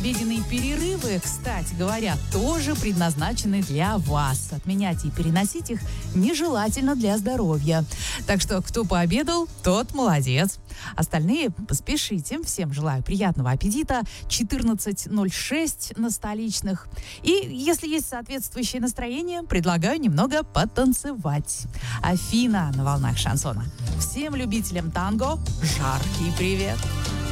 Обеденные перерывы, кстати говоря, тоже предназначены для вас. Отменять и переносить их нежелательно для здоровья. Так что, кто пообедал, тот молодец. Остальные поспешите. Всем желаю приятного аппетита. 14:06 на столичных. И если есть соответствующее настроение, предлагаю немного потанцевать. Афина на волнах шансона. Всем любителям танго жаркий привет.